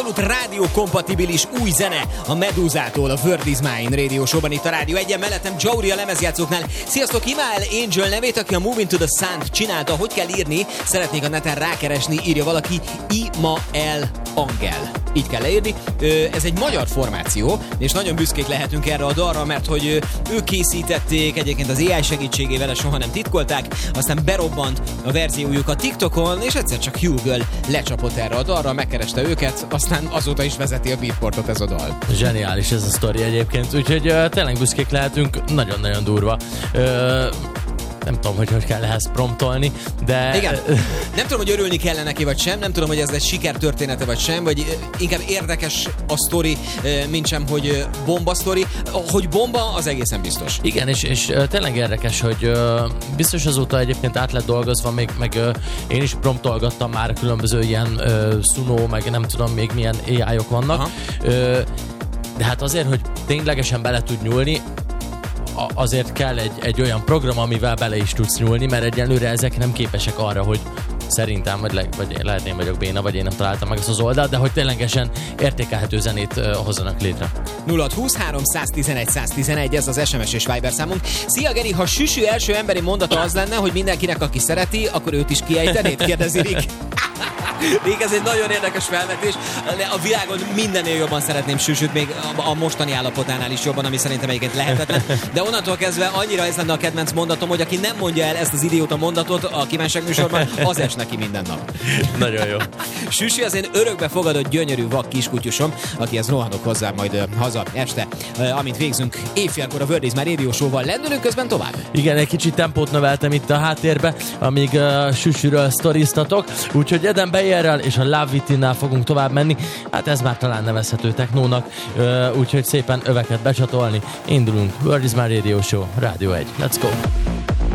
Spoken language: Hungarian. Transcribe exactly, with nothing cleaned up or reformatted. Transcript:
rádiókompatibilis új zene a Medúzától a Word is Mine Radio Show-ban itt a Rádió egyen, mellettem Jory a lemezjátszóknál. Sziasztok, Imael Angel nevét, aki a Moving to the Sun csinálta, hogy kell írni, szeretnék a neten rákeresni, írja valaki, Imael Angel. Így kell leírni. Ez egy magyar formáció, és nagyon büszkék lehetünk erre a dalra, mert hogy ők készítették, egyébként az á i segítségével, ezt soha nem titkolták, aztán berobbant a verziójuk a TikTokon, és egyszer csak Hugo lecsapott erre a dalra, megkereste őket, aztán azóta is vezeti a Beatportot ez a dal. Zseniális ez a sztori egyébként, úgyhogy uh, tényleg büszkék lehetünk, nagyon-nagyon durva. Uh, nem tudom, hogy hogy kell ehhez promptolni, de... Igen. Nem tudom, hogy örülni kellene neki, vagy sem, nem tudom, hogy ez egy sikertörténete, vagy sem, vagy inkább érdekes a sztori, mint sem, hogy bomba sztori. Hogy bomba, az egészen biztos. Igen, és, és tényleg érdekes, hogy biztos azóta egyébként át lett dolgozva, még, meg én is promptolgattam már különböző ilyen Suno, meg nem tudom még milyen á i-ok vannak. Aha. De hát azért, hogy ténylegesen bele tud nyúlni, azért kell egy, egy olyan program, amivel bele is tudsz nyúlni, mert egyelőre ezek nem képesek arra, hogy szerintem, vagy, le, vagy lehet én vagyok béna, vagy én nem találtam meg ezt az oldalt, de hogy ténylegesen értékelhető zenét uh, hozzanak létre. nulla húsz három tizenegy száz tizenegy, ez az es em es és Viber számunk. Szia Geri, ha Süsű első emberi mondata az lenne, hogy mindenkinek, aki szereti, akkor őt is kiejtenéd? Kérdezi Rick. Rick, ez egy nagyon érdekes felvetés. A világon mindennél jobban szeretném Süsűt, még a mostani állapotánál is jobban, ami szerintem egyébként lehetetlen. De onnantól kezdve annyira ez lenne a kedvenc mondatom, hogy aki nem mondja el ezt az idióta mondatot a kívánság műsorban, az es neki minden nap. Nagyon jó. Süsű az én örökbe fogadott gyönyörű vak kiskutyusom, akihez rohanok hozzá majd uh, haza este, uh, amint végzünk éjfélkor a Word is Mine Radio Show-val. Lendülünk közben tovább. Igen, egy kicsit tempót növeltem itt a háttérbe, amíg uh, Süsűről sztoriztatok, úgyhogy Eden Bayerrel és a Love It-nál fogunk tovább menni. Hát ez már talán nevezhető technónak, uh, úgyhogy szépen öveket becsatolni. Indulunk. Word is Mine Radio Show, Rádió egy. Let's go!